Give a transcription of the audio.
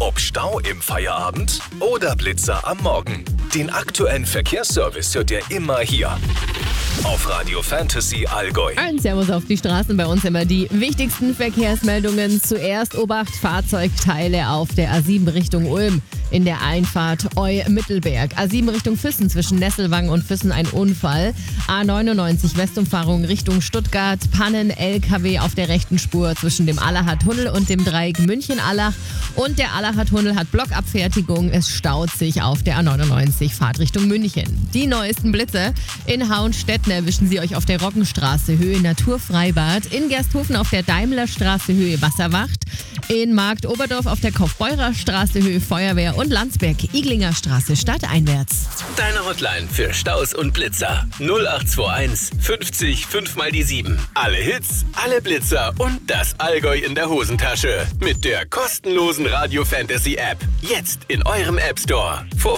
Ob Stau im Feierabend oder Blitzer am Morgen. Den aktuellen Verkehrsservice hört ihr immer hier. Auf Radio Fantasy Allgäu. Ein Servus auf die Straßen, bei uns immer die wichtigsten Verkehrsmeldungen. Zuerst Obacht, Fahrzeugteile auf der A7 Richtung Ulm. In der Einfahrt Eu-Mittelberg. A7 Richtung Füssen, zwischen Nesselwang und Füssen ein Unfall. A99 Westumfahrung Richtung Stuttgart. Pannen-LKW auf der rechten Spur zwischen dem Allacher-Tunnel und dem Dreieck München-Allach. Und der Allacher-Tunnel hat Blockabfertigung. Es staut sich auf der A99 Fahrt Richtung München. Die neuesten Blitze. In Hauenstetten erwischen Sie euch auf der Roggenstraße Höhe Naturfreibad. In Gersthofen auf der Daimlerstraße Höhe Wasserwacht. In Marktoberdorf auf der Kaufbeurerstraße Höhe Feuerwehr und Landsberg-Iglinger Straße stadteinwärts. Deine Hotline für Staus und Blitzer. 0821 50 5 mal die 7. Alle Hits, alle Blitzer und das Allgäu in der Hosentasche. Mit der kostenlosen Radio Fantasy App. Jetzt in eurem App Store.